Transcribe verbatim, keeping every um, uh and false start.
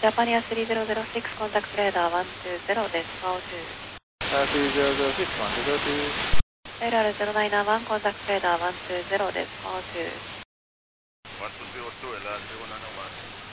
ジャパニアスリーゼロゼロシックスコンタクトレーダーいちにゼロです。フォーツー。 スリーゼロゼロシックスワンゼロツー。 エルアールゼロナインワンコンタクトレーダーいちにゼロです。フォーツー。 ワンツーゼロツー、エルアールゼロナインワン。